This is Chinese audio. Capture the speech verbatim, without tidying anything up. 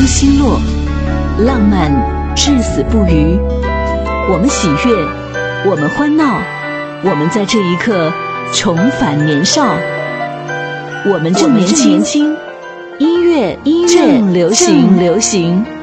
稀落，浪漫至死不渝。我们喜悦，我们欢闹，我们在这一刻重返年少。我们正年轻，音乐正流行，流行。